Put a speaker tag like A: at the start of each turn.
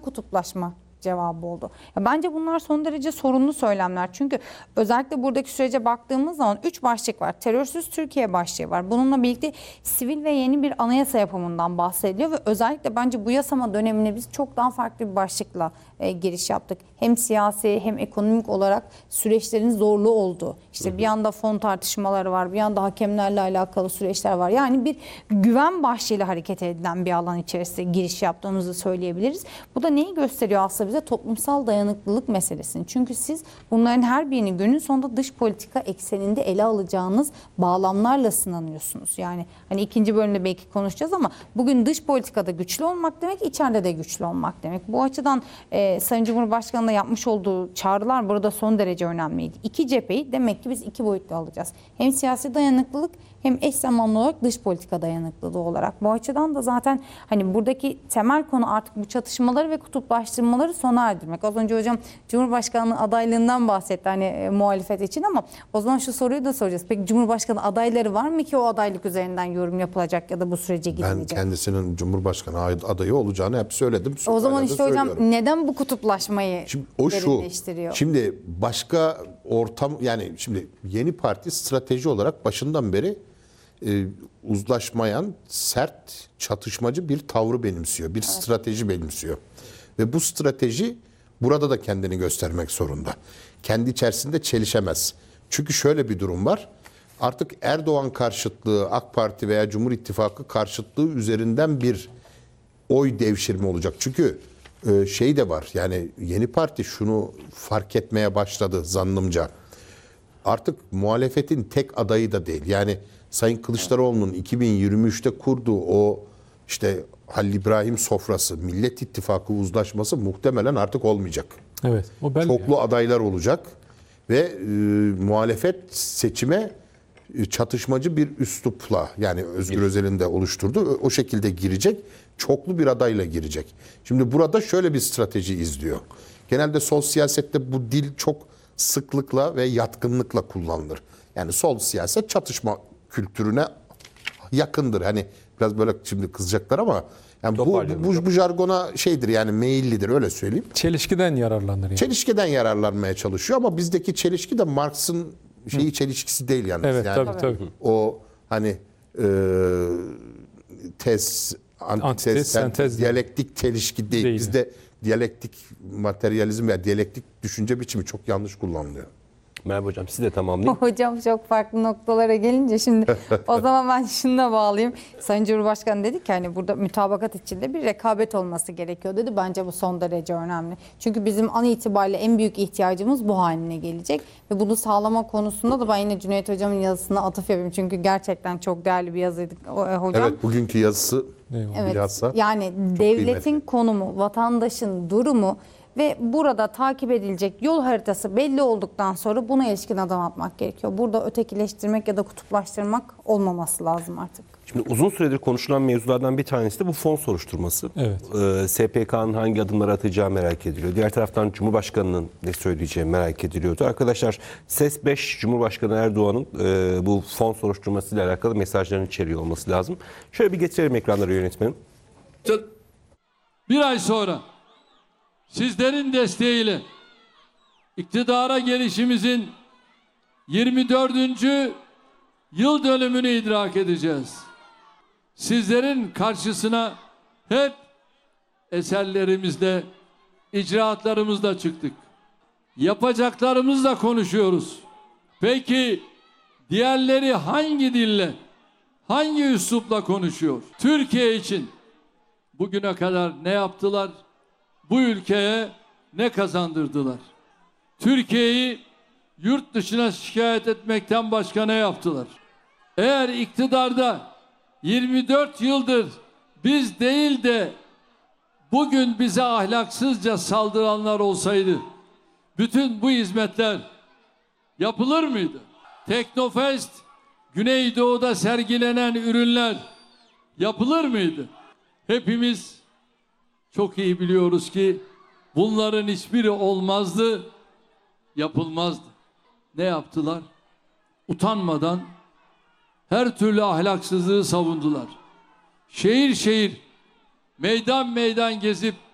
A: kutuplaşma cevabı oldu. Ya bence bunlar son derece sorunlu söylemler. Çünkü özellikle buradaki sürece baktığımız zaman 3 başlık var. Terörsüz Türkiye başlığı var. Bununla birlikte sivil ve yeni bir anayasa yapımından bahsediliyor ve özellikle bence bu yasama dönemine biz çok daha farklı bir başlıkla giriş yaptık. Hem siyasi hem ekonomik olarak süreçlerin zorlu olduğu. İşte bir yanda fon tartışmaları var, bir yanda hakemlerle alakalı süreçler var. Yani bir güven başlığıyla hareket edilen bir alan içerisinde giriş yaptığımızı söyleyebiliriz. Bu da neyi gösteriyor aslında bize? Toplumsal dayanıklılık meselesini. Çünkü siz bunların her birini günün sonunda dış politika ekseninde ele alacağınız bağlamlarla sınanıyorsunuz. Yani hani ikinci bölümde belki konuşacağız ama bugün dış politikada güçlü olmak demek, içeride de güçlü olmak demek. Bu açıdan Sayın Cumhurbaşkanı'na yapmış olduğu çağrılar burada son derece önemliydi. İki cepheyi demek ki biz iki boyutlu alacağız. Hem siyasi dayanıklılık hem eş zamanlı olarak dış politika dayanıklılığı olarak. Bu açıdan da zaten hani buradaki temel konu artık bu çatışmaları ve kutuplaştırmaları sona erdirmek. Az önce hocam Cumhurbaşkanlığı adaylığından bahsetti hani muhalefet için ama o zaman şu soruyu da soracağız. Peki Cumhurbaşkanı adayları var mı ki o adaylık üzerinden yorum yapılacak ya da bu sürece gidilecek?
B: Ben kendisinin Cumhurbaşkanı adayı olacağını hep söyledim.
A: O zaman işte hocam neden bu kutuplaşmayı
B: derinleştiriyor? Şimdi başka ortam, yani şimdi yeni parti strateji olarak başından beri uzlaşmayan, sert, çatışmacı bir tavrı benimsiyor. Bir strateji benimsiyor. Ve bu strateji burada da kendini göstermek zorunda. Kendi içerisinde çelişemez. Çünkü şöyle bir durum var. Artık Erdoğan karşıtlığı, AK Parti veya Cumhur İttifakı karşıtlığı üzerinden bir oy devşirme olacak. Çünkü şey de var, yani yeni parti şunu fark etmeye başladı zannımca. Artık muhalefetin tek adayı da değil. Yani Sayın Kılıçdaroğlu'nun 2023'te kurduğu o işte Halil İbrahim sofrası, Millet İttifakı uzlaşması muhtemelen artık olmayacak.
C: Evet, o belli.
B: Çoklu adaylar olacak ve muhalefet seçime çatışmacı bir üslupla, yani Özgür Özel'in de oluşturduğu o şekilde girecek. Çoklu bir adayla girecek. Şimdi burada şöyle bir strateji izliyor. Genelde sol siyasette bu dil çok sıklıkla ve yatkınlıkla kullanılır. Yani sol siyaset çatışma kültürüne yakındır. Hani biraz böyle şimdi kızacaklar ama yani bu jargona şeydir, yani meyillidir, öyle söyleyeyim.
C: Çelişkiden yararlanır yani.
B: Çelişkiden yararlanmaya çalışıyor ama bizdeki çelişki de Marx'ın çelişkisi değil yalnız.
C: Evet,
B: yani
C: tabii.
B: O hani tez, antitez, sentez, diyalektik çelişki değil. Bizde diyalektik materyalizm veya diyalektik düşünce biçimi çok yanlış kullanılıyor.
D: Merhaba hocam, siz de tamamlayın.
A: Hocam çok farklı noktalara gelince şimdi o zaman ben şununla bağlayayım. Sayın Cumhurbaşkanı dedi ki hani burada mütabakat içinde bir rekabet olması gerekiyor dedi. Bence bu son derece önemli. Çünkü bizim an itibariyle en büyük ihtiyacımız bu haline gelecek. Ve bunu sağlama konusunda da ben yine Cüneyt Hocam'ın yazısına atıf yapayım. Çünkü gerçekten çok değerli bir yazıydı hocam.
B: Evet, bugünkü yazısı bilhassa
A: yani devletin kıymetli konumu, vatandaşın durumu ve burada takip edilecek yol haritası belli olduktan sonra buna ilişkin adım atmak gerekiyor. Burada ötekileştirmek ya da kutuplaştırmak olmaması lazım artık.
D: Şimdi uzun süredir konuşulan mevzulardan bir tanesi de bu fon soruşturması.
C: Evet.
D: SPK'nın hangi adımları atacağı merak ediliyor. Diğer taraftan Cumhurbaşkanı'nın ne söyleyeceği merak ediliyordu. Arkadaşlar SES 5 Cumhurbaşkanı Erdoğan'ın bu fon soruşturmasıyla alakalı mesajlarını içeriyor olması lazım. Şöyle bir getirelim ekranlara yönetmenim.
E: Bir ay sonra sizlerin desteğiyle iktidara gelişimizin 24. yıl dönümünü idrak edeceğiz. Sizlerin karşısına hep eserlerimizle, icraatlarımızla çıktık. Yapacaklarımızla konuşuyoruz. Peki diğerleri hangi dille, hangi üslupla konuşuyor? Türkiye için bugüne kadar ne yaptılar? Bu ülkeye ne kazandırdılar? Türkiye'yi yurt dışına şikayet etmekten başka ne yaptılar? Eğer iktidarda 24 yıldır biz değil de bugün bize ahlaksızca saldıranlar olsaydı bütün bu hizmetler yapılır mıydı? Teknofest, Güneydoğu'da sergilenen ürünler yapılır mıydı? Hepimiz çok iyi biliyoruz ki bunların hiçbiri olmazdı, yapılmazdı. Ne yaptılar? Utanmadan her türlü ahlaksızlığı savundular. Şehir şehir, meydan meydan gezip